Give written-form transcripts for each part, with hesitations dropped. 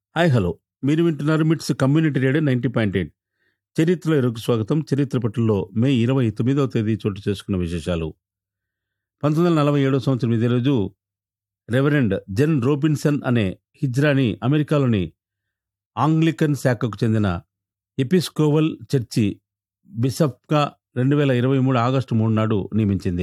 Hi hello మీరు వింటున్నారు మిట్స్ కమ్యూనిటీ రేడియో 90.8. చరిత్రలో ఎరుకు స్వాగతం. చరిత్ర పట్టుల్లో మే 29వ తేదీ చోటు చేసుకున్న విశేషాలు. 1947 సంవత్సరం ఇదే రోజు రెవరెండ్ జెన్ రోబిన్సన్ అనే హిజ్రాని అమెరికాలోని ఆంగ్లికన్ శాఖకు చెందిన ఎపిస్కోవల్ చర్చి బిషప్గా 2023 ఆగస్టు 3 నాడు నియమించింది.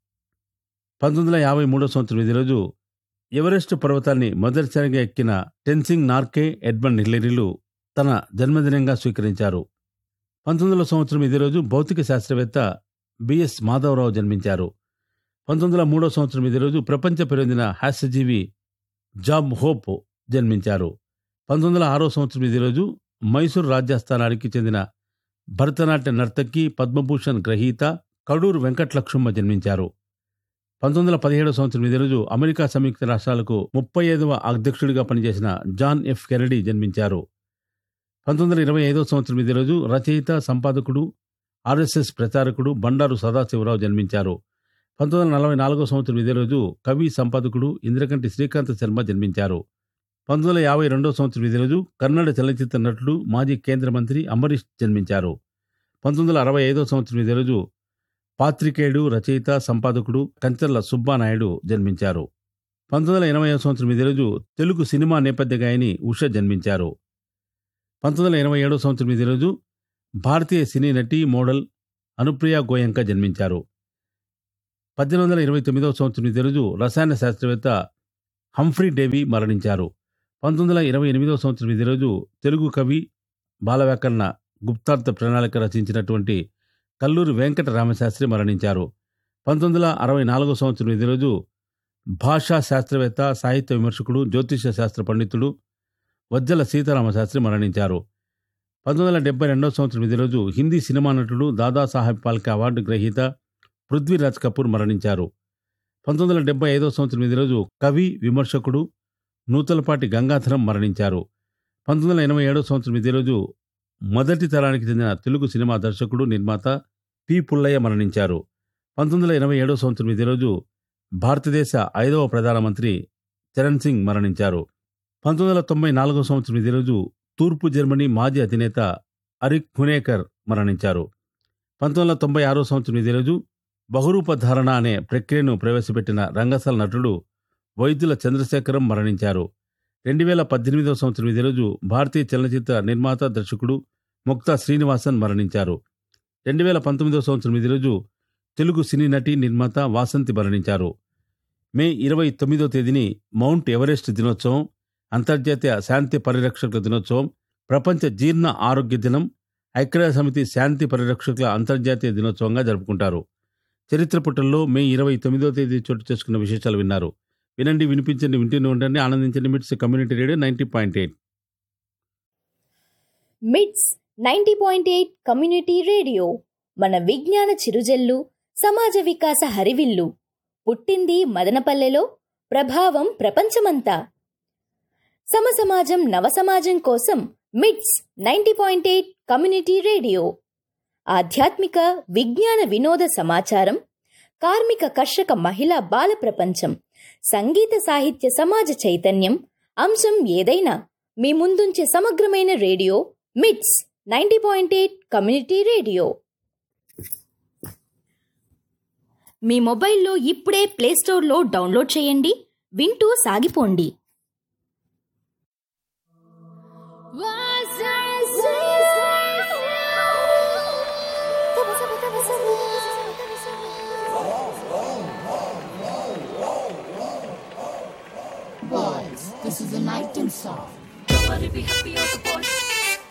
1953 సంవత్సరం ఇదే రోజు ఎవరెస్ట్ పర్వతాన్ని మొదటిసారిగా ఎక్కిన టెన్సింగ్ నార్కే, ఎడ్మండ్ హిల్లరీలు తన జన్మదినంగా స్వీకరించారు. 1900 సంవత్సరం ఇదే రోజు భౌతిక శాస్త్రవేత్త బిఎస్ మాధవరావు జన్మించారు. 1903 సంవత్సరం ఇదే రోజు ప్రపంచ పేరొందిన హాస్యజీవి జాబ్ హోప్ జన్మించారు. 1906 సంవత్సరం ఇదే రోజు మైసూరు రాజ్యాస్థానానికి చెందిన భరతనాట్య నర్తకి, పద్మభూషణ్ గ్రహీత కడూరు వెంకటలక్ష్మమ్మ జన్మించారు. 1917 సంవత్సరం ఇదే రోజు అమెరికా సంయుక్త రాష్ట్రాలకు 35వ అధ్యక్షుడిగా పనిచేసిన జాన్ ఎఫ్ కెనడీ జన్మించారు. 1925 సంవత్సరం ఇదే రోజు రచయిత, సంపాదకుడు, ఆర్ఎస్ఎస్ ప్రచారకుడు బండారు సదాశివరావు జన్మించారు. 1944 సంవత్సరం ఇదే రోజు కవి, సంపాదకుడు ఇంద్రకంటి శ్రీకాంత శర్మ జన్మించారు. 1952 సంవత్సరం ఇదే రోజు కన్నడ చలనచిత్ర నటుడు, మాజీ కేంద్ర మంత్రి అంబరీష్ జన్మించారు. 1965 సంవత్సరం ఇదే రోజు పాత్రికేయుడు, రచయిత, సంపాదకుడు కంచర్ల సుబ్బానాయుడు జన్మించారు. 1980 సంవత్సరం ఇదే రోజు తెలుగు సినిమా నేపథ్య గాయని ఉష జన్మించారు. 1987 సంవత్సరం ఇదే రోజు భారతీయ సినీ నటి, మోడల్ అనుప్రియ గోయంక జన్మించారు. 1829 సంవత్సరం ఇదే రోజు రసాయన శాస్త్రవేత్త హంఫ్రీ డేవి మరణించారు. 1928 సంవత్సరం ఇదే రోజు తెలుగు కవి, బాలవ్యాకరణ గుప్తార్థ ప్రణాళిక రచించినటువంటి కల్లూరి వెంకట రామశాస్త్రి మరణించారు. 1964 సంవత్సరం ఇదే రోజు భాషా శాస్త్రవేత్త, సాహిత్య విమర్శకుడు, జ్యోతిష శాస్త్ర పండితుడు వజ్జల సీతారామశాస్త్రి మరణించారు. 1972 సంవత్సరం ఇదే రోజు హిందీ సినిమా నటుడు, దాదాసాహెబ్ ఫాల్కే అవార్డు గ్రహీత పృథ్వీరాజ్ కపూర్ మరణించారు. 1975 సంవత్సరం ఇదే రోజు కవి, విమర్శకుడు నూతలపాటి గంగాధరం మరణించారు. 1987 సంవత్సరం ఇదే రోజు మొదటి తరానికి చెందిన తెలుగు సినిమా దర్శకుడు, నిర్మాత పి పుల్లయ్య మరణించారు. 1987 సంవత్సరం ఇదే రోజు భారతదేశ 5వ ప్రధానమంత్రి చరణ్ సింగ్ మరణించారు. 1994 సంవత్సరం ఇదే రోజు తూర్పు జర్మనీ మాజీ అధినేత అరిక్ హునేకర్ మరణించారు. 1996 సంవత్సరం ఇదే రోజు బహురూప ధారణ అనే ప్రక్రియను ప్రవేశపెట్టిన రంగస్థల నటుడు వైద్యుల చంద్రశేఖరం మరణించారు. 2018 సంవత్సరం ఇదే రోజు భారతీయ చలనచిత్ర నిర్మాత, దర్శకుడు ముక్తా శ్రీనివాసన్ మరణించారు. 2019 సంవత్సరం ఇదే రోజు తెలుగు సినీ నటి, నిర్మాత వాసంతి మరణించారు. మే 29వ తేదీని మౌంట్ ఎవరెస్ట్ దినోత్సవం, అంతర్జాతీయ శాంతి పరిరక్షకుల దినోత్సవం, ప్రపంచ జీర్ణ ఆరోగ్య దినం, ఐక్యరాజ్యసమితి శాంతి పరిరక్షకుల అంతర్జాతీయ దినోత్సవంగా జరుపుకుంటారు. చరిత్ర పుటల్లో మే 29వ తేదీ చోటు చేసుకున్న విశేషాలు విన్నారు. వినండి, వినిపించండి, వింటూనే ఉండండి, ఆనందించండి. మిట్స్ కమ్యూనిటీ రేడియో 90.8. మిట్స్ 90.8 కమ్యూనిటీ రేడియో మన విజ్ఞాన చిరుజల్లు, సమాజ వికాస హరివిల్లు. పుట్టింది మదనపల్లెలో, ప్రభావం ప్రపంచమంతా. సమసమాజం, నవసమాజం కోసం మిట్స్ 90.8 కమ్యూనిటీ రేడియో. ఆధ్యాత్మిక, విజ్ఞాన, వినోద సమాచారం, కార్మిక, కర్షక, మహిళా, బాల ప్రపంచం, సంగీత, సాహిత్య, సమాజ చైతన్యం, అంశం ఏదైనా మీ ముందుంచే సమగ్రమైన రేడియో మిట్స్ 90.8 కమ్యూనిటీ రేడియో. మీ మొబైల్లో ఇప్పుడే ప్లేస్టోర్లో డౌన్లోడ్ చేయండి, వింటూ సాగిపోండి. Boys, this is a nightingale song. Nobody be happy as a boy.